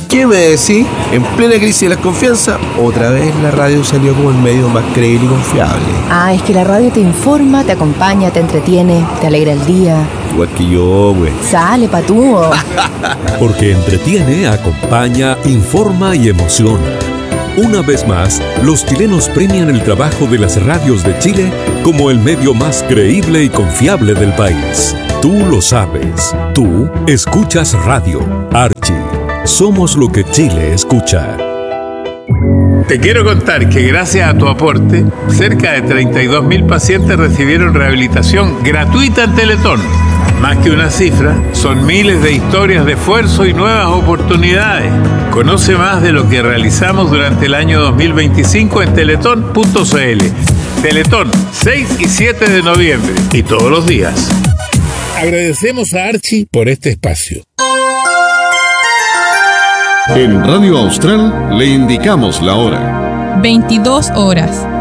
¿Qué me decís? En plena crisis de la confianza, otra vez la radio salió como el medio más creíble y confiable. Ah, es que la radio te informa, te acompaña, te entretiene, te alegra el día. Igual que yo, güey. Sale, patúo. Porque entretiene, acompaña, informa y emociona. Una vez más, los chilenos premian el trabajo de las radios de Chile como el medio más creíble y confiable del país. Tú lo sabes. Tú escuchas radio. Archie. Somos lo que Chile escucha. Te quiero contar que gracias a tu aporte, cerca de 32.000 pacientes recibieron rehabilitación gratuita en Teletón. Más que una cifra, son miles de historias de esfuerzo y nuevas oportunidades. Conoce más de lo que realizamos durante el año 2025 en teletón.cl. Teletón, 6 y 7 de noviembre y todos los días. Agradecemos a Archie por este espacio. En Radio Austral le indicamos la hora. 22 horas.